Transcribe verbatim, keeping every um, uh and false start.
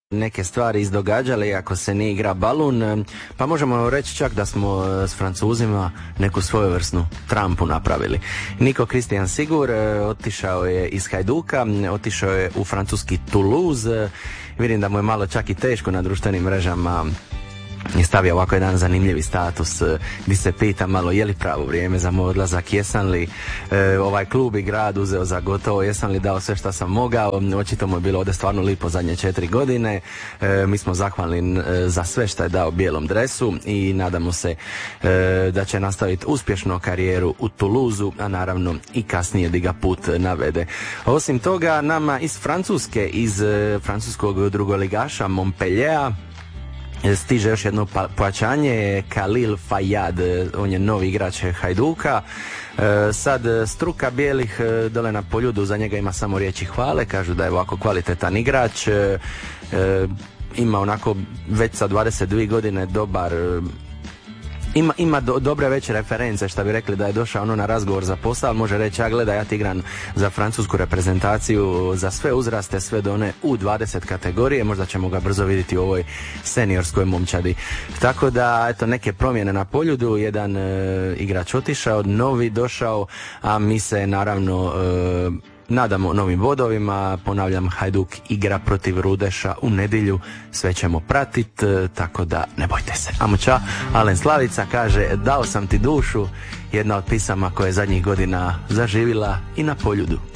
neke stvari izdogađale, ako se ne igra balun, pa možemo reći čak da smo s Francuzima neku svojevrsnu trampu napravili. Niko Kristijan Sigur otišao je iz Hajduka, otišao je u francuski Toulouse, vidim da mu je malo čak i teško na društvenim mrežama je stavio ovako jedan zanimljivi status gdje se pita malo je li pravo vrijeme za moj odlazak, jesam li e, ovaj klub i grad uzeo za gotovo, jesam li dao sve što sam mogao. Očito mu je bilo ovdje stvarno lipo zadnje četiri godine. E, mi smo zahvalni e, za sve što je dao bijelom dresu i nadamo se e, da će nastaviti uspješno karijeru u Toulouseu, a naravno i kasnije da ga put navede. Osim toga, nama iz Francuske, iz e, francuskog drugoligaša Montpelliera stiže još jedno pojačanje, Khalil Fayad, on je novi igrač Hajduka. E, sad struka bijelih dole na Poljudu za njega ima samo riječi hvale, kažu da je ovako kvalitetan igrač, e, ima onako već sa dvadeset dvije godine dobar, ima, ima do, dobre veće reference, što bi rekli da je došao ono na razgovor za posao, može reći ja gledaj, ja ti igram za francusku reprezentaciju za sve uzraste, sve do one u dvadeset kategorije, možda ćemo ga brzo vidjeti u ovoj seniorskoj momčadi. Tako da, eto, neke promjene na Poljudu, jedan e, igrač otišao, novi došao, a mi se naravno e, nadamo novim bodovima. Ponavljam, Hajduk igra protiv Rudeša u nedjelju, sve ćemo pratit, tako da ne bojte se. Amo ča, Alen Slavica kaže dao sam ti dušu, jedna od pisama koja je zadnjih godina zaživila i na Poljudu.